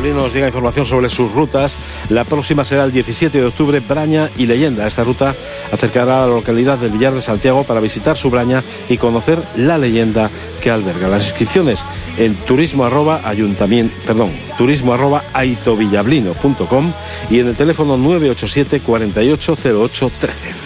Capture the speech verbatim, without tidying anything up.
Villablino nos llega información sobre sus rutas. La próxima será el diecisiete de octubre, Braña y Leyenda. Esta ruta acercará a la localidad del Villar de Santiago para visitar su Braña y conocer la leyenda que alberga. Las inscripciones en turismo arroba ayuntamiento, perdón, turismo arroba aitovillablino punto com y en el teléfono nueve ocho siete, cuarenta y ocho, cero ocho, trece.